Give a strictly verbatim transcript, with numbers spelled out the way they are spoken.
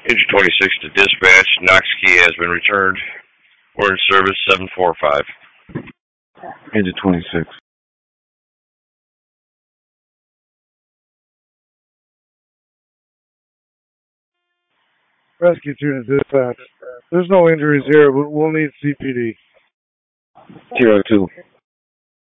Engine twenty-six to dispatch. Knox key has been returned. We're in service seven four five. Engine twenty-six. Rescue two to dispatch. There's no injuries here, but we'll need C P D. Zero two.